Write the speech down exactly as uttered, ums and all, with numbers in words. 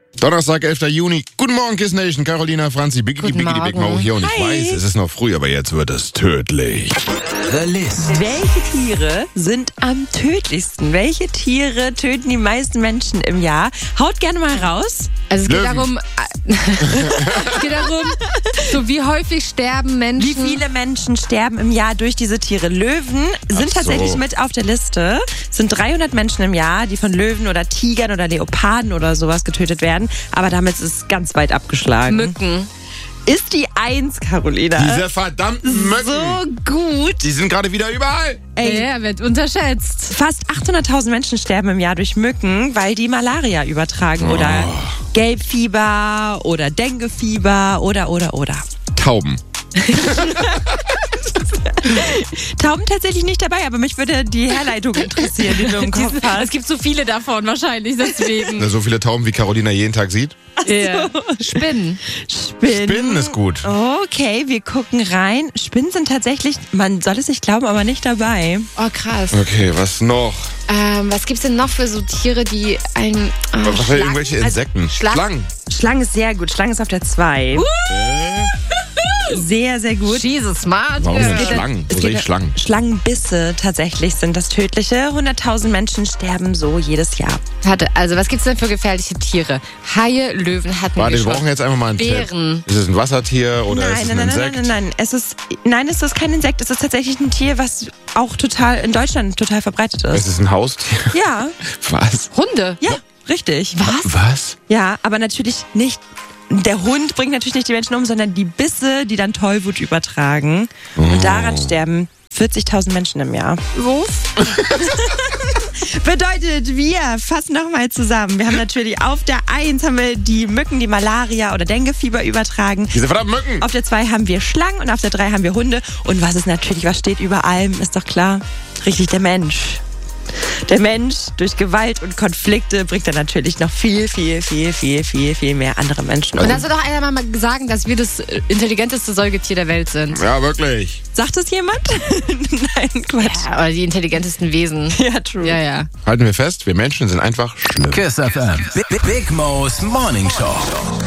Donnerstag, elfter Juni. Guten Morgen, Kiss Nation. Carolina, Franzi, Biggie, Biggie, Big Mo hier. Und ich weiß, es ist noch früh, aber jetzt wird es tödlich. The List. Welche Tiere sind am tödlichsten? Welche Tiere töten die meisten Menschen im Jahr? Haut gerne mal raus. Also es geht Löwen. darum, es geht darum, so wie häufig sterben Menschen. Wie viele Menschen sterben im Jahr durch diese Tiere? Löwen sind Ach so. tatsächlich mit auf der Liste. Es sind dreihundert Menschen im Jahr, die von Löwen oder Tigern oder Leoparden oder sowas getötet werden. Aber damit ist es ganz weit abgeschlagen. Mücken. Ist die Eins, Carolina. Diese verdammten Mücken. So gut. Die sind gerade wieder überall. Ey, Ja, wird unterschätzt. fast achthunderttausend Menschen sterben im Jahr durch Mücken, weil die Malaria übertragen. Oder Gelbfieber oder Denguefieber oder, oder, oder. Tauben. Tauben tatsächlich nicht dabei, aber mich würde die Herleitung interessieren, die du im Kopf Es hast. gibt so viele davon wahrscheinlich, deswegen. So viele Tauben, wie Carolina jeden Tag sieht. Ja. Spinnen. Spinnen. Spinnen ist gut. Okay, wir gucken rein. Spinnen sind tatsächlich, man soll es nicht glauben, aber nicht dabei. Oh, krass. Okay, was noch? Ähm, was gibt's denn noch für so Tiere, die ein... Äh, Was für Schlangen? irgendwelche Insekten? Also, Schlangen. Schlangen. Schlange ist sehr gut. Schlange ist auf der zwei. Sehr, sehr gut. Jesus, smart. Warum denn girl. Schlangen? Es Wo sehe geht- ich Schlangen? Schlangenbisse tatsächlich sind das tödliche. hunderttausend Menschen sterben so jedes Jahr. Warte, also was gibt's denn für gefährliche Tiere? Haie, Löwen hatten Warte, wir wir schon. brauchen jetzt einfach mal einen Bären. Tipp. Ist es ein Wassertier oder ist nein, es nein, ein nein, nein, Insekt? nein, nein, nein. Es ist, nein, es ist kein Insekt. Es ist tatsächlich ein Tier, was auch total in Deutschland total verbreitet Es ist. ist ein Haustier. Ja, Was? Hunde. ja, richtig. Was? Was? Ja, aber natürlich nicht. Der Hund bringt natürlich nicht die Menschen um, sondern die Bisse, die dann Tollwut übertragen. Und daran sterben vierzigtausend Menschen im Jahr. Wurf. Bedeutet, wir fassen nochmal zusammen. Wir haben natürlich auf der eins haben wir die Mücken, die Malaria oder Denguefieber übertragen. Diese verdammten Mücken. Auf der zwei haben wir Schlangen und auf der drei haben wir Hunde. Und was ist natürlich, was steht über allem, ist doch klar, richtig der Mensch. Der Mensch durch Gewalt und Konflikte bringt dann natürlich noch viel, viel, viel, viel, viel, viel mehr andere Menschen um. Und dann soll doch einer mal sagen, dass wir das intelligenteste Säugetier der Welt sind. Ja, wirklich. Sagt das jemand? Nein, Quatsch. Ja, oder die intelligentesten Wesen. Ja, true. Ja, ja. Halten wir fest, wir Menschen sind einfach schlimm. Kiss F M. Big, Big Mo's Morning Show.